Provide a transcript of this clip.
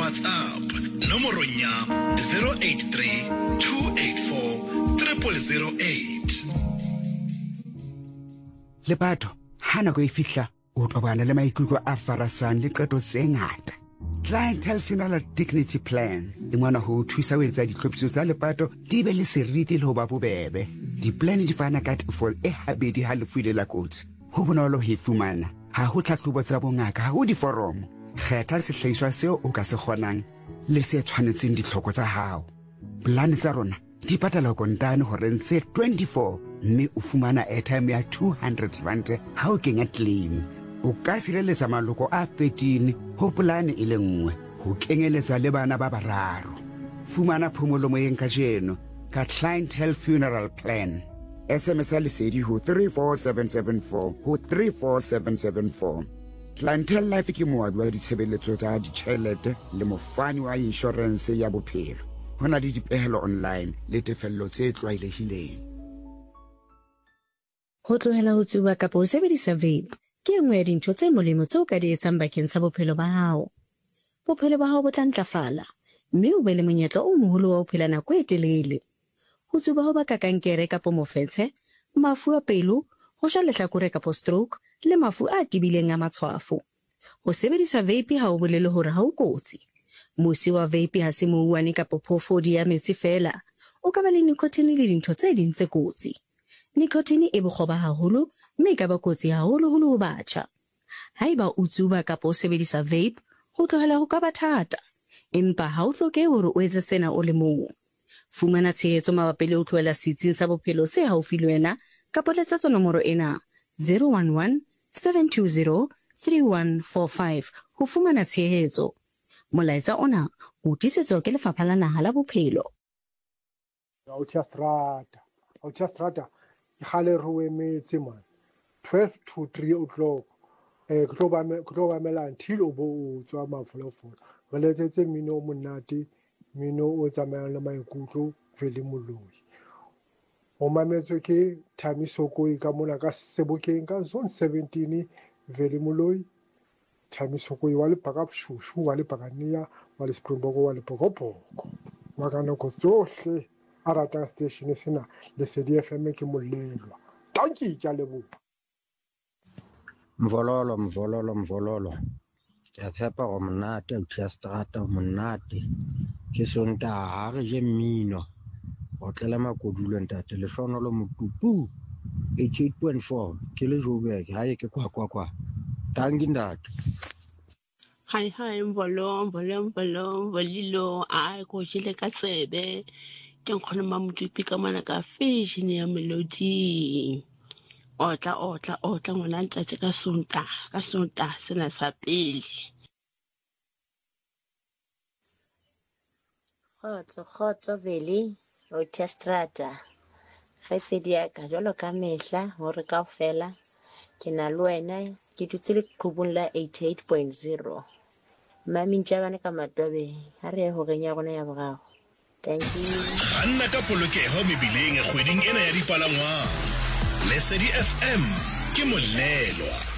WhatsApp nomoronya 083 284 0008. Lepato hana go ifihla o tobana le maikutlo a farasang le qeto tse ngata. Clientele Funeral Dignity Plan e ngwana ho thusa ho etsa ditlhophiso tsa lepato di be le seriti le ho ba bobebe. Di-plan di fana ka tefo e habedi ha lefu ile la kotsi. Ho bonolo ho e fumana. Ha ho tlhahlobo tsa bongaka, ha ho diforomo. Kgetha sehlahiswa seo o ka se kgonang le se tshwanetseng ditlhoko tsa hao. Plan tsa rona di patala kontane hore ntse 24 mme o fumana airtime ya 200 rand ha o kenya claim. O ka sireletsa maloko a 13 ho polane e le nngwe ho kenyeletsa le bana ba bararo. Fumana phomolo moyeng ka jeno ka Clientele Funeral Plan. SMS lesedi ho 34774 ho 34774. Clientele Life ke moabi wa ditshebeletso tsa ditjhelete le mofani wa insurance ya bophelo. Hona le dipehelo online le tefello tse tlwaelehileng. Ho tlohela ho tsuba kapa ho sebedisa vape ke nngwe ya dintho tse molemo tseo ka di etsang bakeng sa bophelo ba hao. Bophelo ba hao bo tla ntlafala, mme o be le monyetla o moholo wa ho phela nako e telele. Ho tsuba ho baka kankere kapa mofetshe, mafu a pelo, ho sha lehlakore kapa stroke le mafu a tibileng a matshwafo. Ho sebedisa vape ha o bolele hore ha o kotsi. Mosi wa vape ha se mouwane kapa phofodi ya metsi fela. O ka ba le nicotine le dintho tse ding tse kotsi. Nicotine e bohloba haholo, mme ka ba kotsi haholo ho batjha. Haeba o tsuba kapa o sebedisa vape, ho tlohela ho ka ba thata. Empa ha o hloke hore o etse sena o le mong. Fumana tshehetso mabapi le ho tlohela setsing sa bophelo se haufi le wena kapa letsetsa nomoro ena 011 720 3145 ho fumana tshehetso. Molaetsa ona o tisetswa ke Lefapha la Naha la Bophelo. Autostrada khale ruwe metse man 12 to 3 o'clock go ba mela until o bo tswa mafolofolo re letsetse mino monate mino o tsamaya le maikutlo vele moloi o mametswe ke Thamisoko ka mona ka Sebokeng ka zone 17 vele moloi Thamisoko wa le paka shushu wa le pakania wa le Springbok wa le Pokopoko magana go tsohle a rata station sena le CDFM ke molelwa tanki ka lebo mvololo ke tshepa go monate Autostrada monate ke Sontaga ha re je mmino o tlele makodulo ntate le hlono lo motupu 88.4 ke le Joburg ha e ke kwa tanki ndate. Hi mvolo ai go jile ka tsebe ke nkgona mamutupi ka mana ka fashion ya melody otla ngwana ntate ka sonta sena sa pele Khotso vele Autostrada fetse dia ka jolo ka mehla hore ka fela ke na le wena ke dutse le qhubung la 88.0 mami ntjabane ka matobe ha re ho renya rona ya boraro. Thank you. Anna ka polokeho mebileng kgweding ena ya dipalangwang. Lesedi FM ke molelwa.